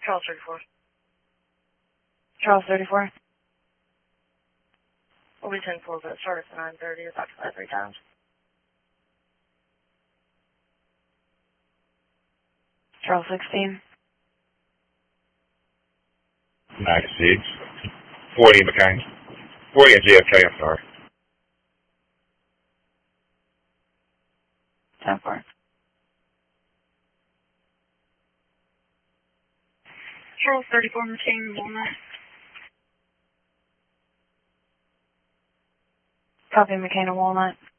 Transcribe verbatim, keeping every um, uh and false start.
Charles thirty-four. Charles thirty-four. We'll be ten four, but it started at nine thirty. It's occupied three times. Charles sixteen. ninety-six. forty in McCain. forty in J F K, I'm sorry. ten four. Charles thirty-four, McCain, Walnut. Copy, McCain and Walnut.